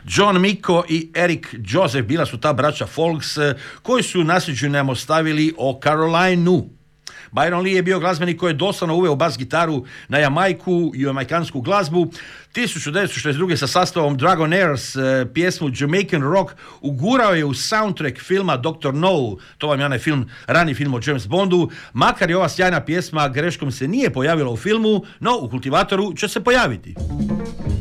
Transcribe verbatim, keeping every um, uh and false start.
John Miko i Eric Joseph bila su ta braća Folks koji su nasljeđu nam ostavili o Carolineu. Byron Lee je bio glazbenik koji je doslovno uveo bas gitaru na Jamajku i jamajkansku glazbu. tisuću devetsto šezdeset druge sa sastavom Dragonaires pjesmu Jamaican Rock ugurao je u soundtrack filma doktor No, to vam je onaj film, rani film o James Bondu, makar je ova sjajna pjesma greškom se nije pojavila u filmu, no u Kultivatoru će se pojaviti.